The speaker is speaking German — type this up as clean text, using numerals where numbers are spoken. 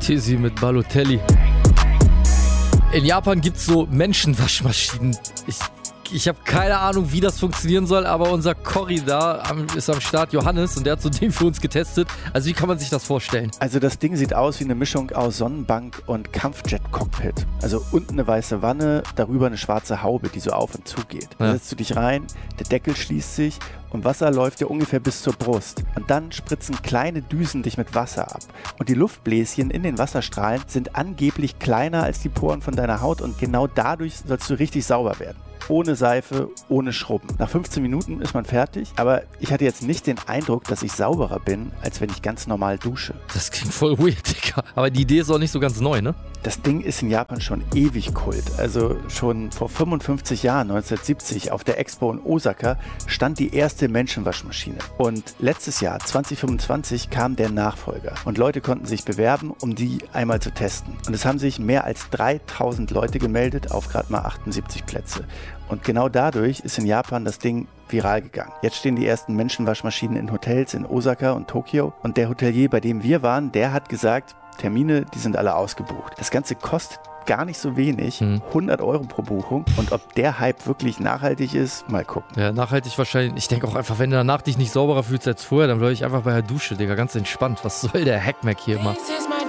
Tizzy mit Balotelli. In Japan gibt es so Menschenwaschmaschinen. Ich habe keine Ahnung, wie das funktionieren soll, aber unser Corri da ist am Start, Johannes, und der hat so ein Ding für uns getestet. Also wie kann man sich das vorstellen? Also das Ding sieht aus wie eine Mischung aus Sonnenbank und Kampfjet-Cockpit. Also unten eine weiße Wanne, darüber eine schwarze Haube, die so auf und zu geht. Da setzt du dich rein, der Deckel schließt sich und Wasser läuft dir ungefähr bis zur Brust. Und dann spritzen kleine Düsen dich mit Wasser ab. Und die Luftbläschen in den Wasserstrahlen sind angeblich kleiner als die Poren von deiner Haut und genau dadurch sollst du richtig sauber werden. Ohne Seife, ohne Schrubben. Nach 15 Minuten ist man fertig, aber ich hatte jetzt nicht den Eindruck, dass ich sauberer bin, als wenn ich ganz normal dusche. Das klingt voll weird, Digga. Aber die Idee ist auch nicht so ganz neu, ne? Das Ding ist in Japan schon ewig Kult. Also schon vor 55 Jahren, 1970, auf der Expo in Osaka, stand die erste Menschenwaschmaschine. Und letztes Jahr, 2025, kam der Nachfolger. Und Leute konnten sich bewerben, um die einmal zu testen. Und es haben sich mehr als 3000 Leute gemeldet auf gerade mal 78 Plätze. Und genau dadurch ist in Japan das Ding viral gegangen. Jetzt stehen die ersten Menschenwaschmaschinen in Hotels in Osaka und Tokio. Und der Hotelier, bei dem wir waren, der hat gesagt, Termine, die sind alle ausgebucht. Das Ganze kostet gar nicht so wenig, 100 € pro Buchung. Und ob der Hype wirklich nachhaltig ist, mal gucken. Ja, nachhaltig wahrscheinlich. Ich denke auch einfach, wenn du danach dich nicht sauberer fühlst als vorher, dann bleibe ich einfach bei der Dusche, Digga, ganz entspannt. Was soll der Hackmack hier machen?